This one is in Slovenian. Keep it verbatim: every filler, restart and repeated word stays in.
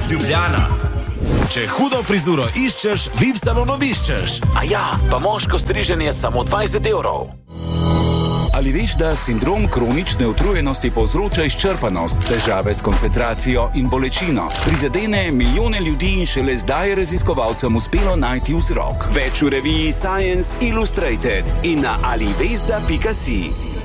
Ljubljana. Če hudo frizuro iščeš, Vip salon obiščeš. A ja, pa moško striženje samo dvajset evrov. Ali veš, da sindrom kronične utrujenosti povzroča izčrpanost, težave s koncentracijo in bolečino? Prizadene milijone ljudi in šele zdaj je raziskovalcem uspelo najti vzrok. Več v reviji Science Illustrated in na alivesda pika si.